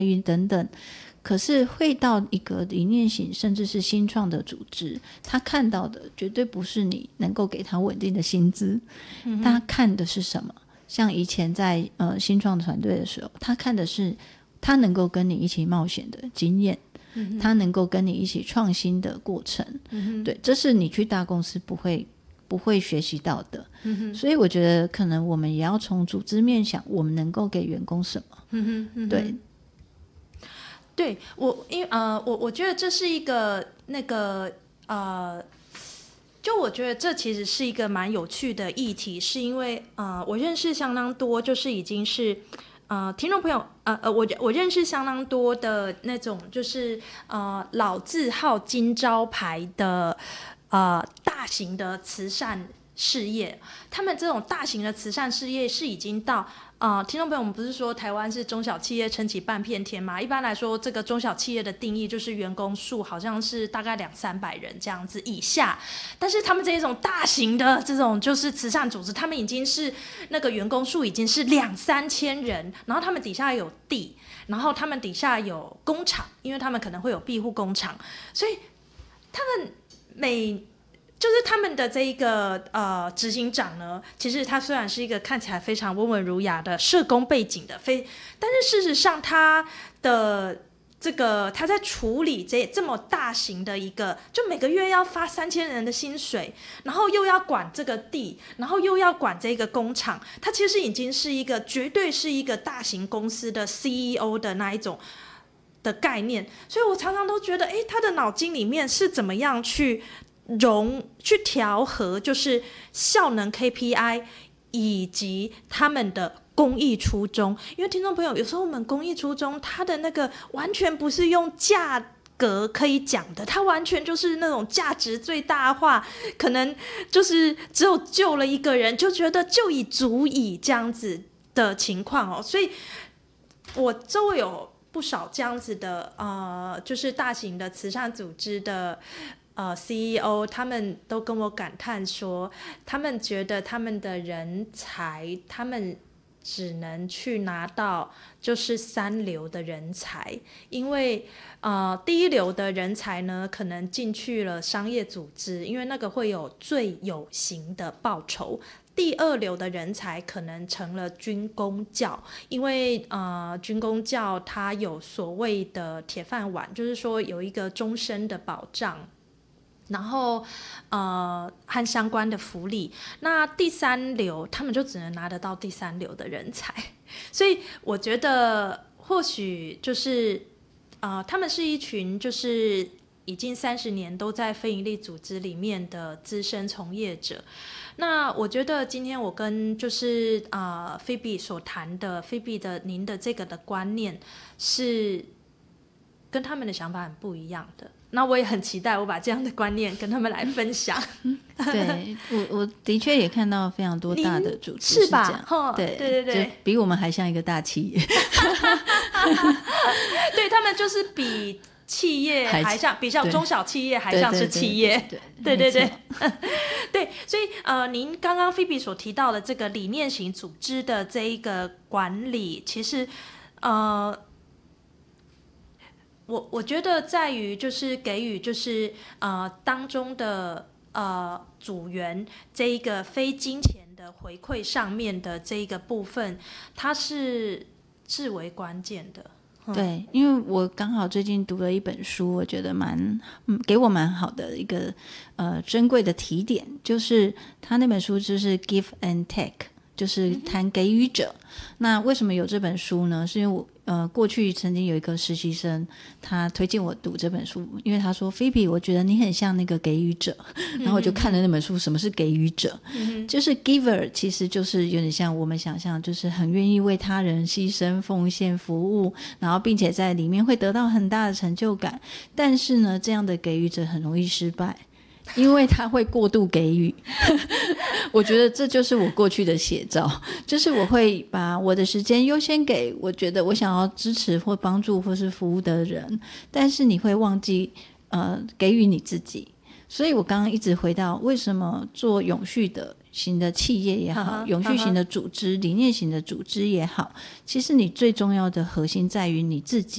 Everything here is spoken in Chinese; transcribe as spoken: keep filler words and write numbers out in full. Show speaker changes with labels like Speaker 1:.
Speaker 1: 育等等，可是会到一个理念型甚至是新创的组织，他看到的绝对不是你能够给他稳定的薪资、嗯、他看的是什么？像以前在呃新创团队的时候，他看的是他能够跟你一起冒险的经验、嗯、他能够跟你一起创新的过程、嗯、对，这是你去大公司不会不会学习到的、嗯、所以我觉得可能我们也要从组织面想我们能够给员工什么、嗯嗯、对
Speaker 2: 对，我因为呃，我我觉得这是一个那个呃，就我觉得这其实是一个蛮有趣的议题，是因为呃，我认识相当多，就是已经是呃，听众朋友呃呃，我我认识相当多的那种，就是呃老字号金招牌的呃大型的慈善事业，他们这种大型的慈善事业是已经到。呃，听众朋友，我们不是说台湾是中小企业撑起半片天吗？一般来说，这个中小企业的定义就是员工数好像是大概两三百人这样子以下，但是他们这种大型的这种就是慈善组织，他们已经是那个员工数已经是两三千人，然后他们底下有地，然后他们底下有工厂，因为他们可能会有庇护工厂，所以他们每就是他们的这一个呃执行长呢，其实他虽然是一个看起来非常温文儒雅的社工背景的，非，但是事实上他的这个他在处理这这么大型的一个，就每个月要发三千人的薪水，然后又要管这个地，然后又要管这个工厂，他其实已经是一个绝对是一个大型公司的 C E O 的那一种的概念，所以我常常都觉得，哎，他的脑筋里面是怎么样去。融去调和就是效能 K P I 以及他们的公益初衷，因为听众朋友有时候我们公益初衷它的那个完全不是用价格可以讲的，它完全就是那种价值最大化，可能就是只有救了一个人就觉得就已足以这样子的情况哦，所以我周围有不少这样子的呃，就是大型的慈善组织的呃 C E O， 他们都跟我感叹说，他们觉得他们的人才，他们只能去拿到就是三流的人才，因为呃第一流的人才呢，可能进去了商业组织，因为那个会有最有形的报酬。第二流的人才可能成了军公教，因为呃军公教它有所谓的铁饭碗，就是说有一个终身的保障。然后呃和相关的福利，那第三流他们就只能拿得到第三流的人才，所以我觉得或许就是呃他们是一群就是已经三十年都在非营利组织里面的资深从业者。那我觉得今天我跟就是呃菲比所谈的菲比的您的这个的观念是跟他们的想法很不一样的，那我也很期待我把这样的观念跟他们来分享。
Speaker 1: 对，我我的确也看到非常多大的组织是这样，
Speaker 2: 是吧？对对对，
Speaker 1: 就比我们还像一个大企业。
Speaker 2: 对，他们就是比企业还像，比较中小企业还像是企业。对对对，对，所以呃，您刚刚菲比所提到的这个理念型组织的这一个管理，其实呃。我我觉得在于就是给予就是呃当中的呃组员这一个非金钱的回馈上面的这一个部分，它是至为关键的。
Speaker 1: 嗯、对，因为我刚好最近读了一本书，我觉得蛮、嗯、给我蛮好的一个呃珍贵的提点，就是他那本书就是 Give and Take， 就是谈给予者。嗯、那为什么有这本书呢？是因为我呃，过去曾经有一个实习生，他推荐我读这本书，因为他说菲比我觉得你很像那个给予者，然后我就看了那本书，什么是给予者、嗯、就是 giver 其实就是有点像我们想象，就是很愿意为他人牺牲奉献服务，然后并且在里面会得到很大的成就感，但是呢这样的给予者很容易失败，因为他会过度给予。我觉得这就是我过去的写照，就是我会把我的时间优先给我觉得我想要支持或帮助或是服务的人，但是你会忘记呃给予你自己。所以我刚刚一直回到为什么做永续的型的企业也好，永续型的组织、理念型的组织也好，其实你最重要的核心在于你自己。